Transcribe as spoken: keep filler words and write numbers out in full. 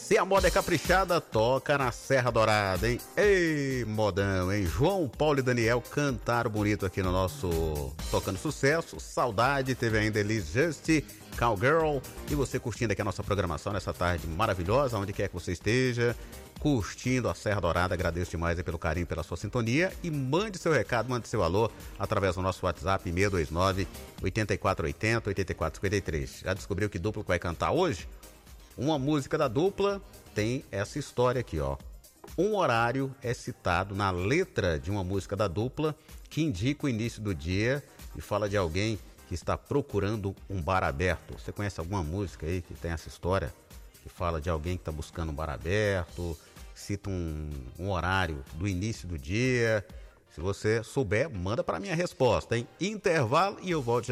Se a moda é caprichada, toca na Serra Dourada, hein? Ei, modão, hein? João Paulo e Daniel cantaram bonito aqui no nosso Tocando Sucesso. Saudade, teve ainda Elis Just, Cowgirl. E você curtindo aqui a nossa programação nessa tarde maravilhosa, onde quer que você esteja, curtindo a Serra Dourada. Agradeço demais aí pelo carinho, pela sua sintonia. E mande seu recado, mande seu alô através do nosso WhatsApp seis dois nove, oito quatro oito zero, oito quatro cinco três. Já descobriu que dupla que vai cantar hoje? Uma música da dupla tem essa história aqui, ó. Um horário é citado na letra de uma música da dupla que indica o início do dia e fala de alguém que está procurando um bar aberto. Você conhece alguma música aí que tem essa história? Que fala de alguém que está buscando um bar aberto, cita um, um horário do início do dia. Se você souber, manda para minha resposta, hein? Intervalo e eu volto já.